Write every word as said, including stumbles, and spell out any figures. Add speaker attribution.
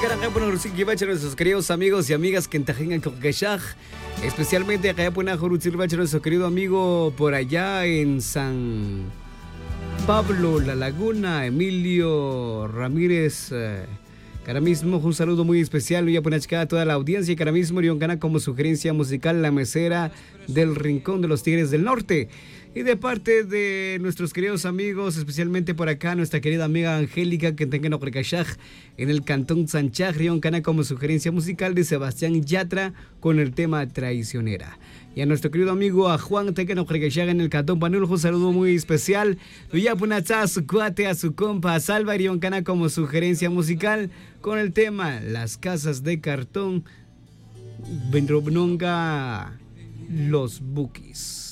Speaker 1: nuestros queridos amigos y amigas que en Kokashaj, especialmente acá nuestro querido amigo por allá en San Pablo, La Laguna, Emilio Ramírez. Eh, Ahora mismo un saludo muy especial, voy a poner a toda la audiencia y ahora mismo Gana como sugerencia musical La Mesera del Rincón de los Tigres del Norte. Y de parte de nuestros queridos amigos, especialmente por acá, nuestra querida amiga Angélica, que tenga en el Cantón Sanchaj, Gana como sugerencia musical de Sebastián Yatra con el tema Traicionera. Y a nuestro querido amigo a Juan Tequeno en el Cantón Panuljo, un saludo muy especial. Voy a poner a su cuate, a su compa, a Salva Gana como sugerencia musical con el tema Las Casas de Cartón, Vendrobnonga, Los Bukis.